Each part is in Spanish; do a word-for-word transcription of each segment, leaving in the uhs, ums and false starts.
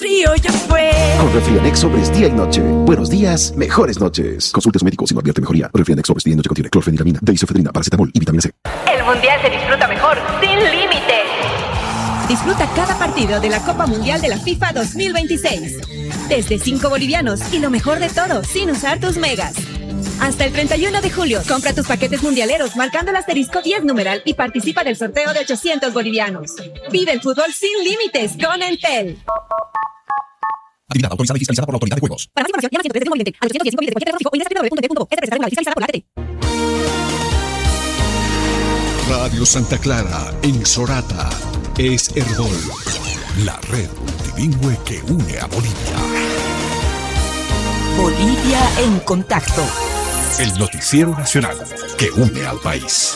Frío ya fue. Con Refrianex sobres día y noche. Buenos días, mejores noches. Consulte a su médico si no advierte mejoría. Refrianex sobres día y noche contiene clorfeniramina, deisofedrina, paracetamol y vitamina C. El mundial se disfruta mejor sin límites. Disfruta cada partido de la Copa Mundial de la FIFA dos mil veintiséis. Desde cinco bolivianos y lo mejor de todo, sin usar tus megas. Hasta el treinta y uno de julio, compra tus paquetes mundialeros marcando el asterisco diez numeral y participa del sorteo de ochocientos bolivianos. Vive el fútbol sin límites con Entel. Adivinada, autorizada y fiscalizada por la Autoridad de Juegos. Para más información, llama ciento trece de Movilente al ochocientos diez de cualquier tráfico o ingresa a doble u doble u doble u punto e t p fiscalizada por la A T T. Radio Santa Clara, en Sorata, es Herbol, la red multilingüe que une a Bolivia. Bolivia en contacto. El noticiero nacional que une al país.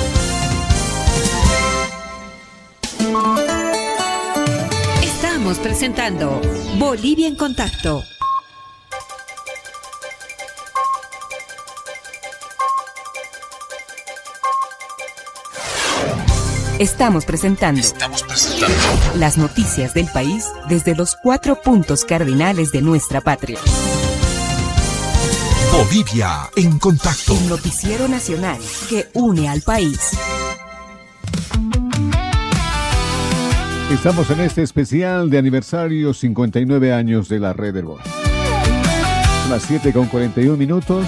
Estamos presentando Bolivia en contacto. Estamos presentando, Estamos presentando las noticias del país desde los cuatro puntos cardinales de nuestra patria. Bolivia en contacto. El noticiero nacional que une al país. Estamos en este especial de aniversario cincuenta y nueve años de la Red Herbol. Son las siete con cuarenta y uno minutos.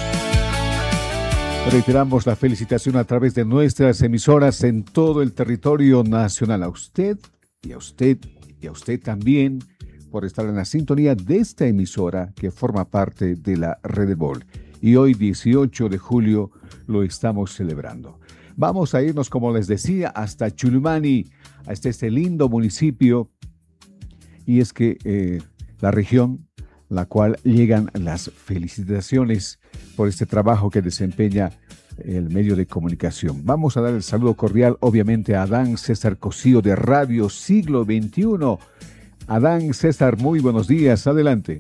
Reiteramos la felicitación a través de nuestras emisoras en todo el territorio nacional. A usted y a usted y a usted también por estar en la sintonía de esta emisora que forma parte de la Red Herbol. Y hoy, dieciocho de julio, lo estamos celebrando. Vamos a irnos, como les decía, hasta Chulumani, hasta este lindo municipio. Y es que eh, la región, la cual llegan las felicitaciones por este trabajo que desempeña el medio de comunicación. Vamos a dar el saludo cordial, obviamente, a Adán César Cosío de Radio Siglo veintiuno. Adán César, muy buenos días, adelante.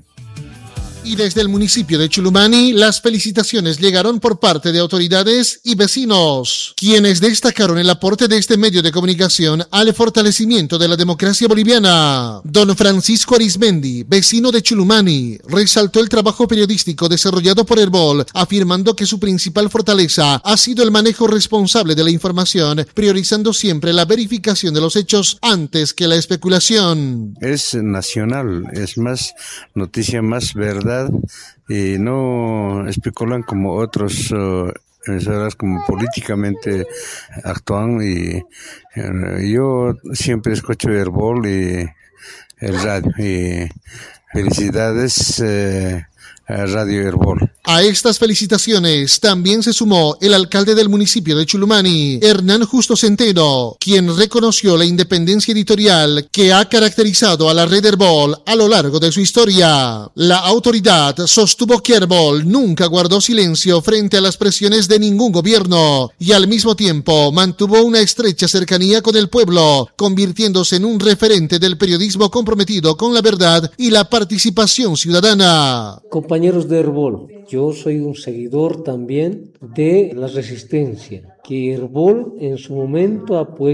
Y desde el municipio de Chulumani, las felicitaciones llegaron por parte de autoridades y vecinos, quienes destacaron el aporte de este medio de comunicación al fortalecimiento de la democracia boliviana. Don Francisco Arismendi, vecino de Chulumani, resaltó el trabajo periodístico desarrollado por Herbol, afirmando que su principal fortaleza ha sido el manejo responsable de la información, priorizando siempre la verificación de los hechos antes que la especulación. Es nacional, es más noticia, más verdad, y no especulan como otros uh, emisoras como políticamente actúan. Y uh, yo siempre escucho Herbol y el radio, y felicidades uh, a Radio Herbol. A estas felicitaciones también se sumó el alcalde del municipio de Chulumani, Hernán Justo Centeno, quien reconoció la independencia editorial que ha caracterizado a la Red Herbol a lo largo de su historia. La autoridad sostuvo que Herbol nunca guardó silencio frente a las presiones de ningún gobierno y al mismo tiempo mantuvo una estrecha cercanía con el pueblo, convirtiéndose en un referente del periodismo comprometido con la verdad y la participación ciudadana. Compañeros de Herbol, yo soy un seguidor también de la resistencia, que Herbol en su momento ha puesto